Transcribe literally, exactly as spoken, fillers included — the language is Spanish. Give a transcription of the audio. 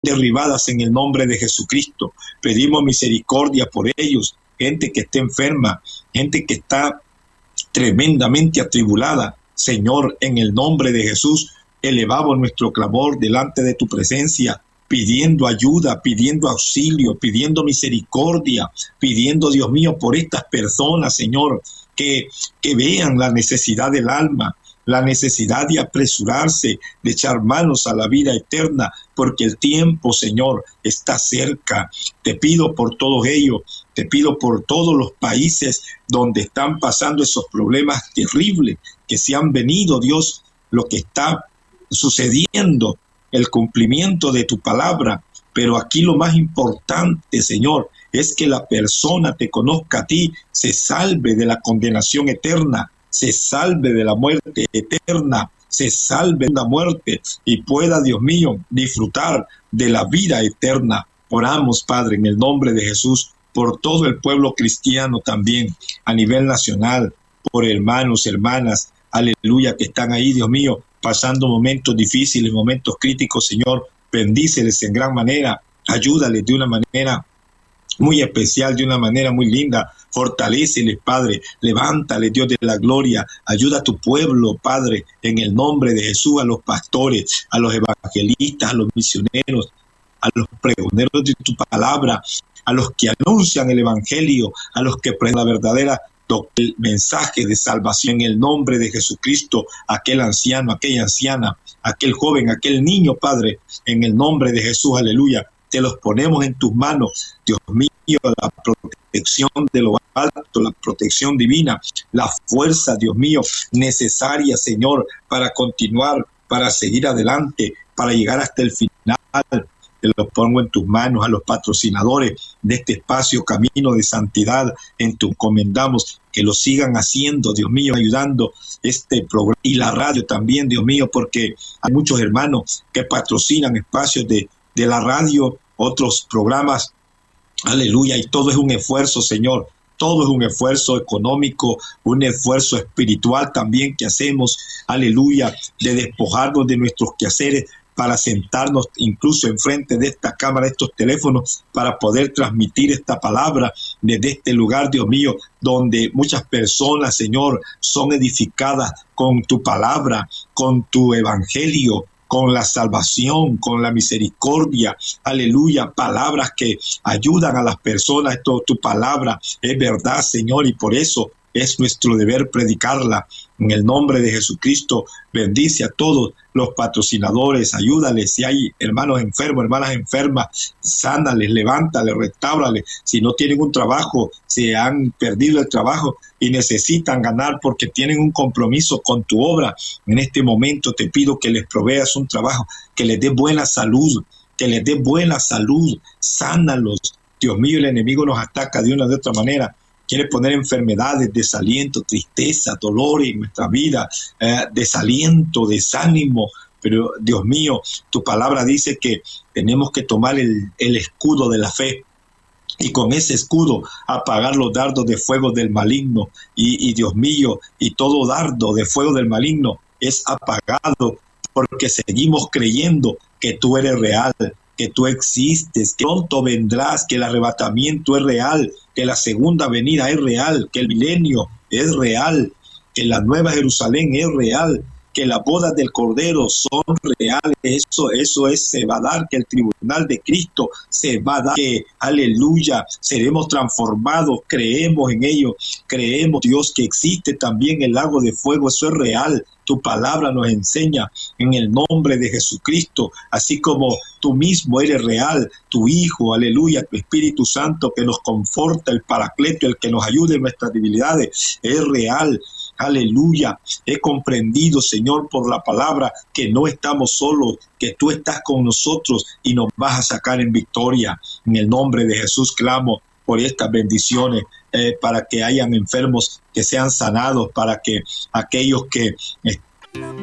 derribadas en el nombre de Jesucristo. Pedimos misericordia por ellos, gente que esté enferma, gente que está tremendamente atribulada. Señor, en el nombre de Jesús, elevamos nuestro clamor delante de tu presencia, pidiendo ayuda, pidiendo auxilio, pidiendo misericordia, pidiendo, Dios mío, por estas personas, Señor, que, que vean la necesidad del alma, la necesidad de apresurarse, de echar manos a la vida eterna, porque el tiempo, Señor, está cerca. Te pido por todos ellos, te pido por todos los países donde están pasando esos problemas terribles que se han venido, Dios, lo que está sucediendo, el cumplimiento de tu palabra. Pero aquí lo más importante, Señor, es que la persona te conozca a ti, se salve de la condenación eterna, se salve de la muerte eterna, se salve de la muerte y pueda, Dios mío, disfrutar de la vida eterna. Oramos, Padre, en el nombre de Jesús, por todo el pueblo cristiano también, a nivel nacional, por hermanos, hermanas, aleluya, que están ahí, Dios mío, pasando momentos difíciles, momentos críticos. Señor, bendíceles en gran manera, ayúdales de una manera muy especial, de una manera muy linda, fortaléceles, Padre, levántales, Dios de la gloria, ayuda a tu pueblo, Padre, en el nombre de Jesús, a los pastores, a los evangelistas, a los misioneros, a los pregoneros de tu palabra, a los que anuncian el evangelio, a los que predican la verdadera el mensaje de salvación, en el nombre de Jesucristo, aquel anciano, aquella anciana, aquel joven, aquel niño, Padre, en el nombre de Jesús, aleluya, te los ponemos en tus manos, Dios mío, la protección de lo alto, la protección divina, la fuerza, Dios mío, necesaria, Señor, para continuar, para seguir adelante, para llegar hasta el final. Te lo pongo en tus manos, a los patrocinadores de este espacio Camino de Santidad, en tu encomendamos que lo sigan haciendo, Dios mío, ayudando este programa y la radio también, Dios mío, porque hay muchos hermanos que patrocinan espacios de, de la radio, otros programas, aleluya, y todo es un esfuerzo, Señor. Todo es un esfuerzo económico, un esfuerzo espiritual también que hacemos, aleluya, de despojarnos de nuestros quehaceres para sentarnos incluso enfrente de esta cámara, de estos teléfonos, para poder transmitir esta palabra desde este lugar, Dios mío, donde muchas personas, Señor, son edificadas con tu palabra, con tu evangelio, con la salvación, con la misericordia, aleluya, palabras que ayudan a las personas. Esto, tu palabra es verdad, Señor, y por eso es nuestro deber predicarla. En el nombre de Jesucristo, bendice a todos los patrocinadores, ayúdales. Si hay hermanos enfermos, hermanas enfermas, sánales, levántales, restáurales. Si no tienen un trabajo, si han perdido el trabajo y necesitan ganar porque tienen un compromiso con tu obra, en este momento te pido que les proveas un trabajo, que les dé buena salud, que les dé buena salud, sánalos. Dios mío, el enemigo nos ataca de una de otra manera. Quiere poner enfermedades, desaliento, tristeza, dolor en nuestra vida, eh, desaliento, desánimo. Pero Dios mío, tu palabra dice que tenemos que tomar el, el escudo de la fe y con ese escudo apagar los dardos de fuego del maligno. Y, y Dios mío, y todo dardo de fuego del maligno es apagado porque seguimos creyendo que tú eres real, que tú existes, que pronto vendrás, que el arrebatamiento es real, que la segunda venida es real, que el milenio es real, que la nueva Jerusalén es real, que las bodas del Cordero son reales. Eso, eso es, se va a dar, que el tribunal de Cristo se va a dar, que, aleluya, seremos transformados, creemos en ello, creemos, Dios, que existe también el lago de fuego, eso es real. Tu palabra nos enseña en el nombre de Jesucristo, así como tú mismo eres real, tu Hijo, aleluya, tu Espíritu Santo que nos conforta, el Paracleto, el que nos ayude en nuestras debilidades, es real. Aleluya, he comprendido, Señor, por la palabra que no estamos solos, que tú estás con nosotros y nos vas a sacar en victoria. En el nombre de Jesús clamo por estas bendiciones, eh, para que hayan enfermos que sean sanados, para que aquellos que